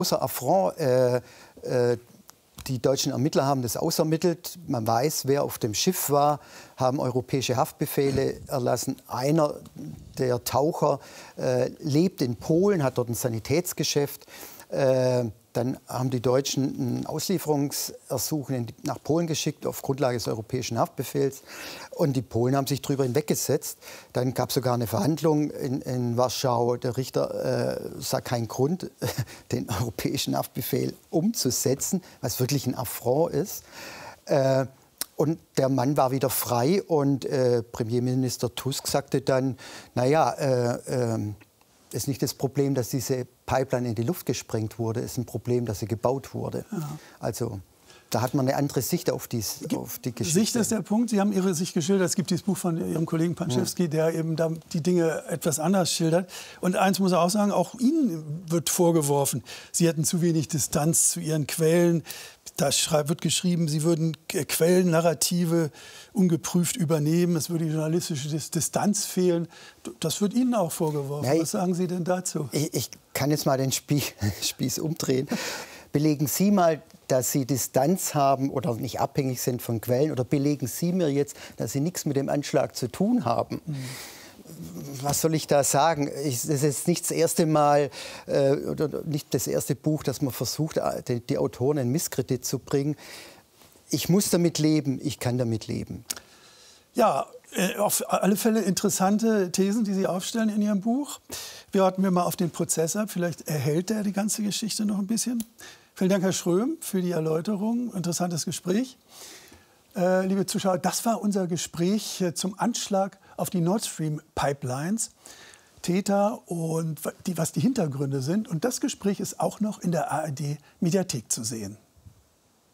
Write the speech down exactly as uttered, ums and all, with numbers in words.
Außer Affront, äh, äh, die deutschen Ermittler haben das ausermittelt. Man weiß, wer auf dem Schiff war, haben europäische Haftbefehle erlassen. Einer der Taucher äh, lebt in Polen, hat dort ein Sanitätsgeschäft. Äh, Dann haben die Deutschen ein Auslieferungsersuch nach Polen geschickt auf Grundlage des europäischen Haftbefehls. Und die Polen haben sich darüber hinweggesetzt. Dann gab es sogar eine Verhandlung in, in Warschau. Der Richter äh, sah keinen Grund, den europäischen Haftbefehl umzusetzen, was wirklich ein Affront ist. Äh, Und der Mann war wieder frei. Und äh, Premierminister Tusk sagte dann, naja, äh, äh, ist nicht das Problem, dass diese Pipeline in die Luft gesprengt wurde, ist ein Problem, dass sie gebaut wurde. Ja. Also da hat man eine andere Sicht auf, dies, auf die Geschichte. Sicht ist der Punkt. Sie haben Ihre Sicht geschildert. Es gibt dieses Buch von Ihrem Kollegen Panczewski, ja, der eben da die Dinge etwas anders schildert. Und eins muss er auch sagen, auch Ihnen wird vorgeworfen, Sie hätten zu wenig Distanz zu Ihren Quellen. Da wird geschrieben, Sie würden Quellennarrative ungeprüft übernehmen. Es würde die journalistische Distanz fehlen. Das wird Ihnen auch vorgeworfen. Ja, ich, Was sagen Sie denn dazu? Ich, ich kann jetzt mal den Spie Spieß umdrehen. Belegen Sie mal, dass Sie Distanz haben oder nicht abhängig sind von Quellen? Oder belegen Sie mir jetzt, dass Sie nichts mit dem Anschlag zu tun haben? Mhm. Was soll ich da sagen? Ich, das ist jetzt nicht das erste Mal äh, oder nicht das erste Buch, das man versucht, die, die Autoren in Misskredit zu bringen. Ich muss damit leben, ich kann damit leben. Ja, auf alle Fälle interessante Thesen, die Sie aufstellen in Ihrem Buch. Wir warten wir mal auf den Prozess ab. Vielleicht erhält er die ganze Geschichte noch ein bisschen. Vielen Dank, Herr Schröm, für die Erläuterung. Interessantes Gespräch. Äh, liebe Zuschauer, das war unser Gespräch zum Anschlag auf die Nord Stream Pipelines, Täter und die, was die Hintergründe sind. Und das Gespräch ist auch noch in der A R D Mediathek zu sehen.